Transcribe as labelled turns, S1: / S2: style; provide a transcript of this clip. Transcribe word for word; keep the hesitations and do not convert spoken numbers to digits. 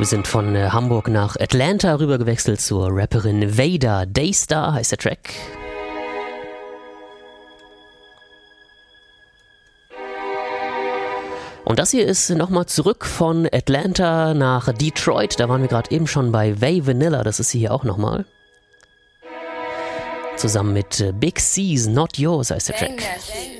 S1: Wir sind von äh, Hamburg nach Atlanta rübergewechselt zur Rapperin Veda. Daystar heißt der Track. Und das hier ist nochmal zurück von Atlanta nach Detroit. Da waren wir gerade eben schon bei Vay Vanilla. Das ist sie hier auch nochmal. Zusammen mit äh, Big C's Not Yours heißt der Track.